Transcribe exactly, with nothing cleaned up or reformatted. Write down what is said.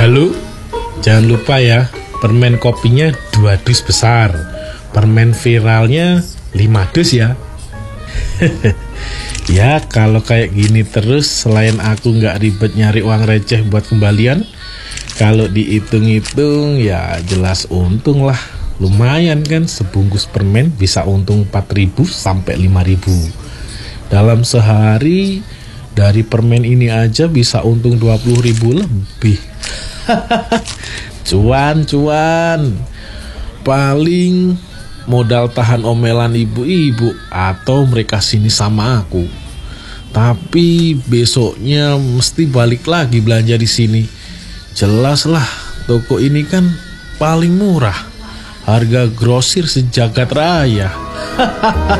Halo, jangan lupa ya, permen kopinya dua dus besar, permen viralnya lima dus ya. Ya kalau kayak gini terus, selain aku nggak ribet nyari uang receh buat kembalian, kalau dihitung-hitung ya jelas untung lah. Lumayan kan, sebungkus permen bisa untung empat ribu sampai lima ribu. Dalam sehari dari permen ini aja bisa untung dua puluh ribu lebih. Cuan, cuan. Paling modal tahan omelan ibu-ibu atau mereka sini sama aku. Tapi besoknya mesti balik lagi belanja di sini. Jelas lah, toko ini kan paling murah. Harga grosir sejagat raya.